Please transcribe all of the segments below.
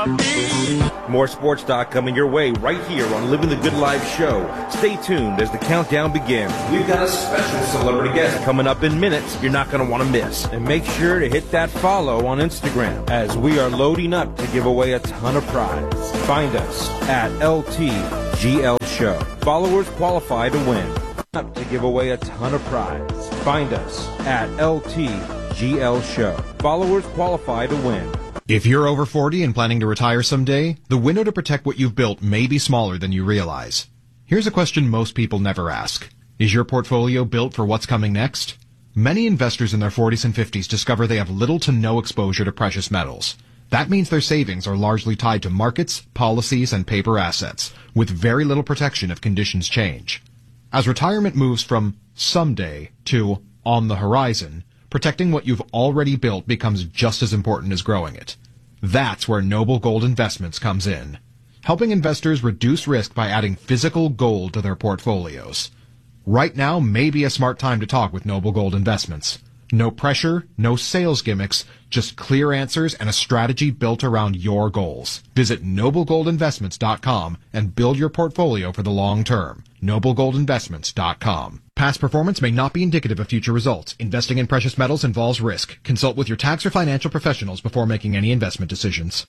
More sports talk coming your way right here on Living the Good Life show. Stay tuned as the countdown begins. We've got a special celebrity guest coming up in minutes you're not going to want to miss. And make sure to hit that follow on Instagram as we are loading up to give away a ton of prize. Find us at LTGL Show. Followers qualify to win. Up to give away a ton of prize. Find us at LTGL Show. Followers qualify to win. If you're over 40 and planning to retire someday, the window to protect what you've built may be smaller than you realize. Here's a question most people never ask. Is your portfolio built for what's coming next? Many investors in their 40s and 50s discover they have little to no exposure to precious metals. That means their savings are largely tied to markets, policies, and paper assets, with very little protection if conditions change. As retirement moves from someday to on the horizon, protecting what you've already built becomes just as important as growing it. That's where Noble Gold Investments comes in, helping investors reduce risk by adding physical gold to their portfolios. Right now may be a smart time to talk with Noble Gold Investments. No pressure, no sales gimmicks, just clear answers and a strategy built around your goals. Visit noblegoldinvestments.com and build your portfolio for the long term. noblegoldinvestments.com. Past performance may not be indicative of future results. Investing in precious metals involves risk. Consult with your tax or financial professionals before making any investment decisions.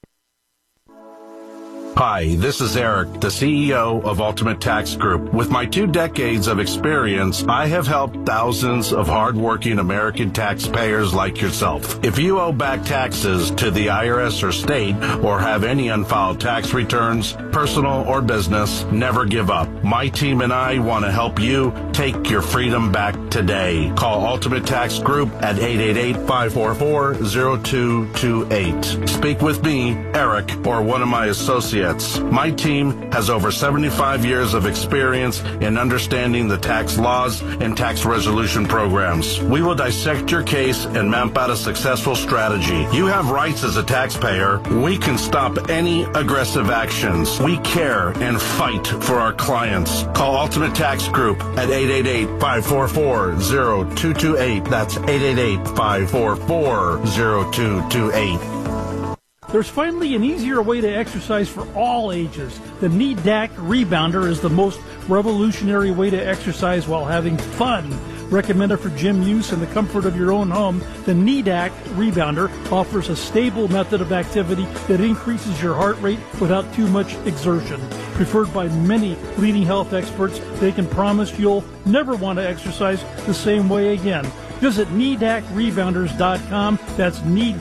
Hi, this is Eric, the CEO of Ultimate Tax Group. With my 2 decades of experience, I have helped thousands of hardworking American taxpayers like yourself. If you owe back taxes to the IRS or state or have any unfiled tax returns, personal or business, never give up. My team and I want to help you take your freedom back today. Call Ultimate Tax Group at 888-544-0228. Speak with me, Eric, or one of my associates. My team has over 75 years of experience in understanding the tax laws and tax resolution programs. We will dissect your case and map out a successful strategy. You have rights as a taxpayer. We can stop any aggressive actions. We care and fight for our clients. Call Ultimate Tax Group at 888-544-0228. That's 888-544-0228. There's finally an easier way to exercise for all ages. The Knee DAC Rebounder is the most revolutionary way to exercise while having fun. Recommended for gym use in the comfort of your own home, the Knee DAC Rebounder offers a stable method of activity that increases your heart rate without too much exertion. Preferred by many leading health experts, they can promise you'll never want to exercise the same way again. Visit KneeDACRebounders.com. That's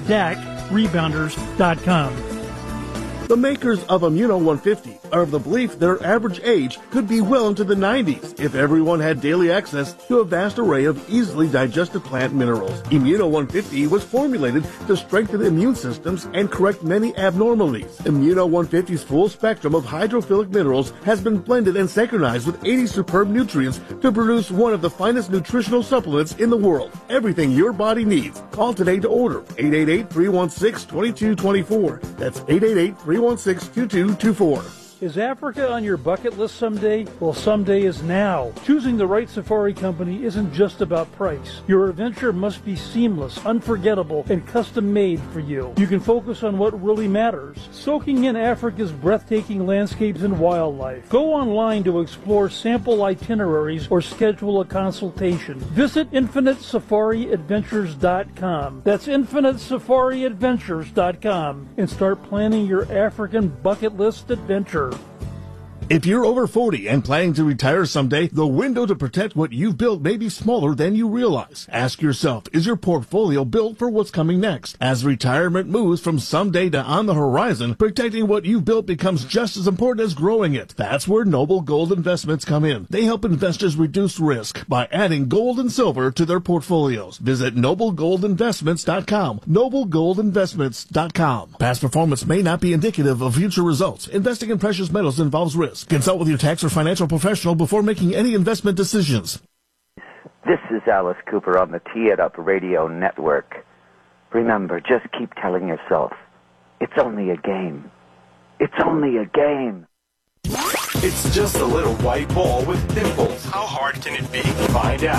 KneeDACRebounders.com. The makers of Immuno 150 are of the belief their average age could be well into the 90s if everyone had daily access to a vast array of easily digested plant minerals. Immuno 150 was formulated to strengthen immune systems and correct many abnormalities. Immuno 150's full spectrum of hydrophilic minerals has been blended and synchronized with 80 superb nutrients to produce one of the finest nutritional supplements in the world. Everything your body needs. Call today to order. 888-316-2224. That's 888-316-2224. Is Africa on your bucket list someday? Well, someday is now. Choosing the right safari company isn't just about price. Your adventure must be seamless, unforgettable, and custom-made for you. You can focus on what really matters, soaking in Africa's breathtaking landscapes and wildlife. Go online to explore sample itineraries or schedule a consultation. Visit InfiniteSafariAdventures.com. That's InfiniteSafariAdventures.com and start planning your African bucket list adventure. If you're over 40 and planning to retire someday, the window to protect what you've built may be smaller than you realize. Ask yourself, is your portfolio built for what's coming next? As retirement moves from someday to on the horizon, protecting what you've built becomes just as important as growing it. That's where Noble Gold Investments come in. They help investors reduce risk by adding gold and silver to their portfolios. Visit noblegoldinvestments.com. noblegoldinvestments.com. Past performance may not be indicative of future results. Investing in precious metals involves risk. Consult with your tax or financial professional before making any investment decisions. This is Alice Cooper on the Tee It Up Radio Network. Remember, just keep telling yourself, it's only a game. It's only a game. It's just a little white ball with dimples. How hard can it be? Find out.